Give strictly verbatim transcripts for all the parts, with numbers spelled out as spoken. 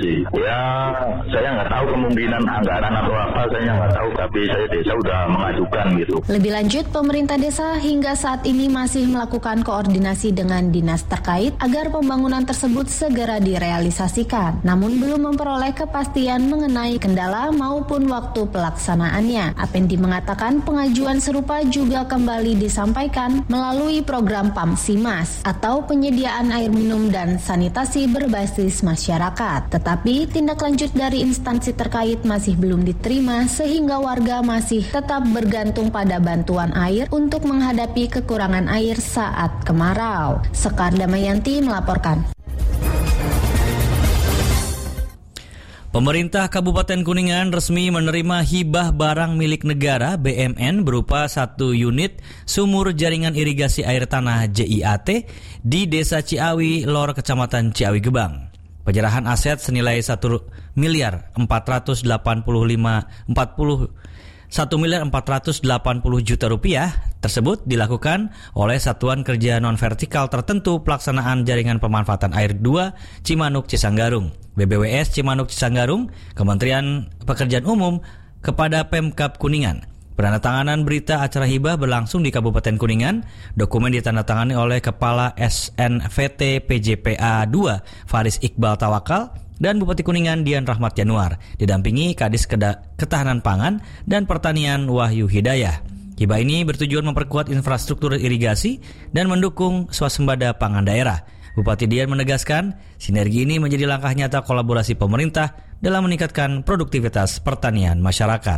sih. Ya, saya nggak tahu kemungkinan anggaran atau apa, saya nggak tahu, tapi saya desa udah mengajukan gitu. Lebih lanjut, pemerintah desa hingga saat ini masih melakukan koordinasi dengan dinas terkait agar pembangunan tersebut segera direalisasikan. Namun belum memperoleh kepastian mengenai kendala maupun waktu pelaksanaannya. Apendi mengatakan pengajuan serupa juga kembali disampaikan melalui program PAMSIMAS atau penyediaan air minum dan sanitasi berbasis masyarakat. Tetapi tindak lanjut dari instansi terkait masih belum diterima sehingga warga masih tetap bergantung pada bantuan air untuk menghadapi kekurangan air saat kemarau. Sekar Damayanti melaporkan. Pemerintah Kabupaten Kuningan resmi menerima hibah barang milik negara B M N berupa satu unit sumur jaringan irigasi air tanah J I A T di Desa Ciawi Lor, Kecamatan Ciawi Gebang. Penyerahan aset senilai satu miliar empat ratus delapan puluh lima empat puluh satu miliar empat ratus delapan puluh juta rupiah tersebut dilakukan oleh Satuan Kerja Non-Vertikal Tertentu Pelaksanaan Jaringan Pemanfaatan Air dua Cimanuk Cisanggarung, B B W S Cimanuk Cisanggarung, Kementerian Pekerjaan Umum kepada Pemkab Kuningan. Penandatanganan berita acara hibah berlangsung di Kabupaten Kuningan. Dokumen ditandatangani oleh Kepala S N V T P J P A dua Faris Iqbal Tawakal dan Bupati Kuningan Dian Rahmat Januar, didampingi Kadis Ketahanan Pangan dan Pertanian Wahyu Hidayah. Hibah ini bertujuan memperkuat infrastruktur irigasi dan mendukung swasembada pangan daerah. Bupati Dian menegaskan, sinergi ini menjadi langkah nyata kolaborasi pemerintah dalam meningkatkan produktivitas pertanian masyarakat.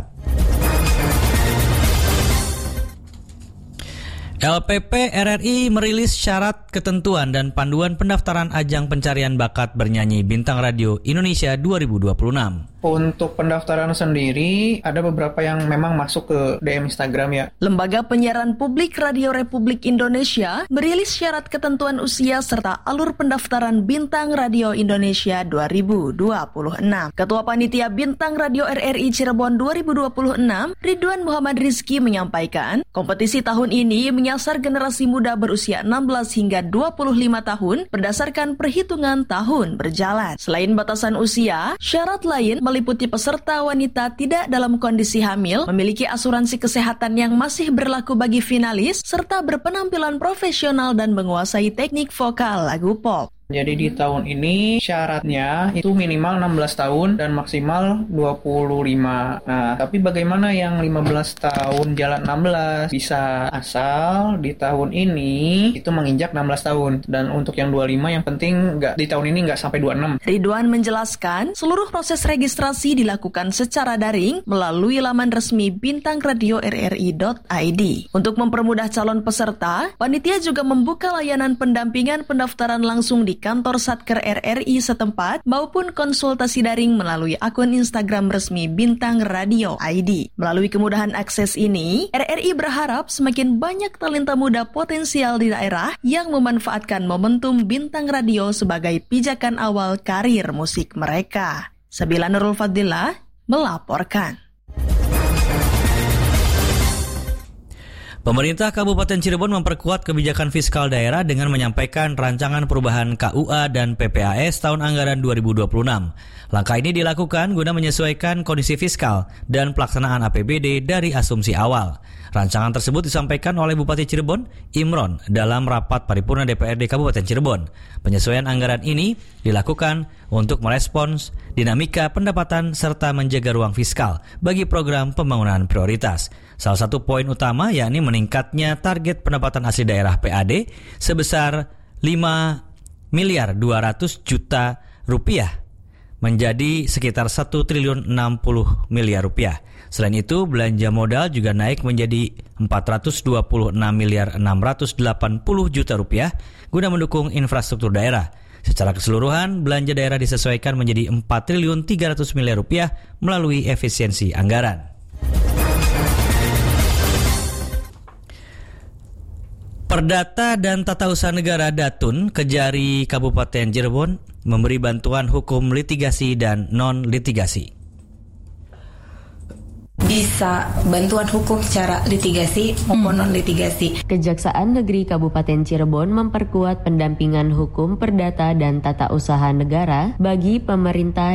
L P P R R I merilis syarat ketentuan dan panduan pendaftaran ajang pencarian bakat bernyanyi Bintang Radio Indonesia dua ribu dua puluh enam. Untuk pendaftaran sendiri, ada beberapa yang memang masuk ke D M Instagram ya. Lembaga Penyiaran Publik Radio Republik Indonesia merilis syarat ketentuan usia serta alur pendaftaran Bintang Radio Indonesia dua ribu dua puluh enam. Ketua Panitia Bintang Radio R R I Cirebon dua ribu dua puluh enam, Ridwan Muhammad Rizki menyampaikan, kompetisi tahun ini menyasar generasi muda berusia enam belas hingga dua puluh lima tahun berdasarkan perhitungan tahun berjalan. Selain batasan usia, syarat lain meliputi peserta wanita tidak dalam kondisi hamil, memiliki asuransi kesehatan yang masih berlaku bagi finalis, serta berpenampilan profesional dan menguasai teknik vokal lagu pop. Jadi di tahun ini syaratnya itu minimal enam belas tahun dan maksimal dua puluh lima. Nah, tapi bagaimana yang lima belas tahun jalan enam belas? Bisa asal di tahun ini itu menginjak enam belas tahun. Dan untuk yang dua puluh lima yang penting nggak di tahun ini nggak sampai dua puluh enam. Ridwan menjelaskan seluruh proses registrasi dilakukan secara daring melalui laman resmi bintang radio r r i dot i d. Untuk mempermudah calon peserta, panitia juga membuka layanan pendampingan pendaftaran langsung di kantor Satker R R I setempat maupun konsultasi daring melalui akun Instagram resmi Bintang Radio I D. Melalui kemudahan akses ini, R R I berharap semakin banyak talenta muda potensial di daerah yang memanfaatkan momentum Bintang Radio sebagai pijakan awal karir musik mereka. Sabila Nurul Fadillah melaporkan. Pemerintah Kabupaten Cirebon memperkuat kebijakan fiskal daerah dengan menyampaikan rancangan perubahan K U A dan P P A S tahun anggaran dua ribu dua puluh enam. Langkah ini dilakukan guna menyesuaikan kondisi fiskal dan pelaksanaan A P B D dari asumsi awal. Rancangan tersebut disampaikan oleh Bupati Cirebon, Imron, dalam rapat paripurna D P R D Kabupaten Cirebon. Penyesuaian anggaran ini dilakukan untuk merespons dinamika pendapatan serta menjaga ruang fiskal bagi program pembangunan prioritas. Salah satu poin utama yakni meningkatnya target pendapatan asli daerah P A D sebesar lima miliar dua ratus juta rupiah menjadi sekitar satu triliun enam puluh miliar rupiah. Selain itu, belanja modal juga naik menjadi empat ratus dua puluh enam miliar enam ratus delapan puluh juta rupiah guna mendukung infrastruktur daerah. Secara keseluruhan, belanja daerah disesuaikan menjadi empat triliun tiga ratus miliar rupiah melalui efisiensi anggaran. Perdata dan Tata Usaha Negara Datun Kejari Kabupaten Cirebon memberi bantuan hukum litigasi dan non-litigasi. Bisa bantuan hukum secara litigasi maupun non-litigasi. Kejaksaan Negeri Kabupaten Cirebon memperkuat pendampingan hukum perdata dan tata usaha negara bagi pemerintah